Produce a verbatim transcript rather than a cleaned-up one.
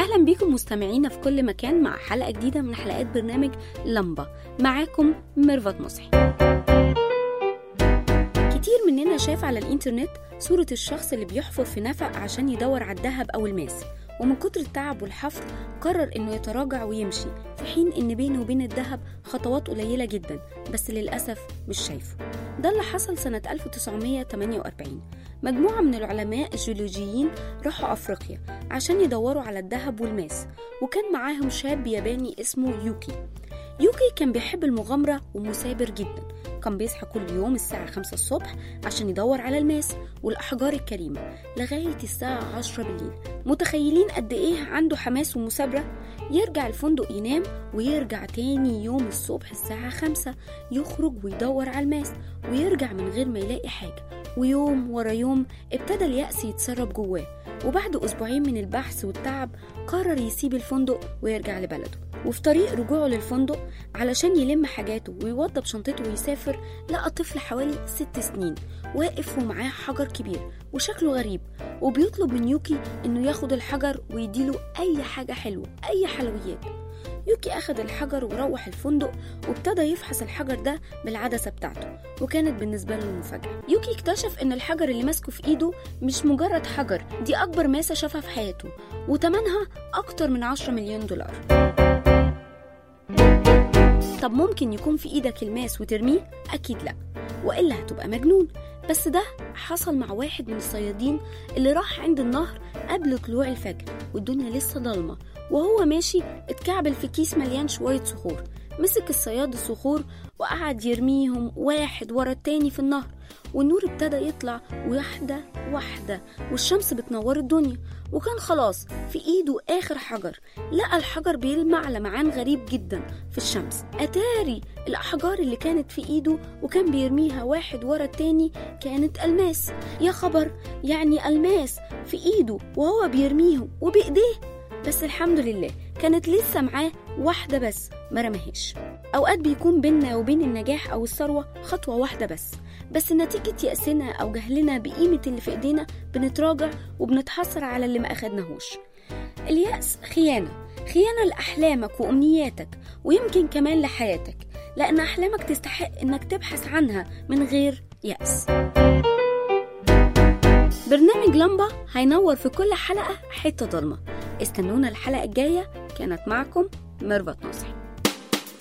أهلا بيكم مستمعينا في كل مكان مع حلقة جديدة من حلقات برنامج لمبة. معاكم ميرفت نصحي. كتير مننا شاف على الإنترنت صورة الشخص اللي بيحفر في نفق عشان يدور على الذهب أو الماس، ومن كتر التعب والحفر قرر إنه يتراجع ويمشي، في حين إن بينه وبين الذهب خطوات قليلة جدا، بس للأسف مش شايفه. ده اللي حصل سنة ألف وتسعمية وتمانية وأربعين. مجموعة من العلماء الجيولوجيين راحوا أفريقيا عشان يدوروا على الذهب والماس، وكان معاهم شاب ياباني اسمه يوكي. يوكي كان بيحب المغامرة ومثابر جدا، كان بيصحى كل يوم الساعة خمسة الصبح عشان يدور على الماس والأحجار الكريمة لغاية الساعة عشرة بالليل. متخيلين قد إيه عنده حماس ومثابرة؟ يرجع الفندق ينام ويرجع تاني يوم الصبح الساعة خمسة يخرج ويدور على الماس ويرجع من غير ما يلاقي حاجة. ويوم ورا يوم ابتدى اليأس يتسرب جواه، وبعد أسبوعين من البحث والتعب قرر يسيب الفندق ويرجع لبلده. وفي طريق رجوعه للفندق علشان يلم حاجاته ويوضب شنطته ويسافر، لقى طفل حوالي ست سنين واقف ومعاه حجر كبير وشكله غريب، وبيطلب من يوكي انه ياخد الحجر ويديله اي حاجة حلوة، اي حلويات. يوكي أخذ الحجر وروح الفندق وابتدى يفحص الحجر ده بالعدسة بتاعته، وكانت بالنسبة له مفاجأة. يوكي اكتشف ان الحجر اللي ماسكه في ايده مش مجرد حجر، دي اكبر ماسة شافها في حياته، وتمنها اكتر من عشرة مليون دولار. طب ممكن يكون في ايدك الماس وترميه؟ اكيد لا، وإلا هتبقى مجنون. بس ده حصل مع واحد من الصيادين اللي راح عند النهر قبل طلوع الفجر والدنيا لسه ضلمة، وهو ماشي اتكعبل في كيس مليان شوية صخور. مسك الصياد الصخور وقعد يرميهم واحد ورا التاني في النهر، والنور ابتدى يطلع واحدة واحدة والشمس بتنور الدنيا، وكان خلاص في ايده آخر حجر. لقى الحجر بيلمع لمعان غريب جدا في الشمس. أتاري الأحجار اللي كانت في ايده وكان بيرميها واحد ورا التاني كانت ألماس. يا خبر، يعني ألماس في ايده وهو بيرميهم وبإيديه. بس الحمد لله كانت لسه معاه واحدة بس ما رماهاش. أوقات بيكون بيننا وبين النجاح أو الثروة خطوة واحدة بس، بس نتيجة يأسنا أو جهلنا بقيمة اللي في إيدينا بنتراجع وبنتحسر على اللي ما أخدناهوش. اليأس خيانة، خيانة لأحلامك وأمنياتك، ويمكن كمان لحياتك، لأن أحلامك تستحق إنك تبحث عنها من غير يأس. برنامج لمبة هينور في كل حلقة حتة ضلمة. استنونا الحلقة الجاية. كانت معكم ميرفت نصحي.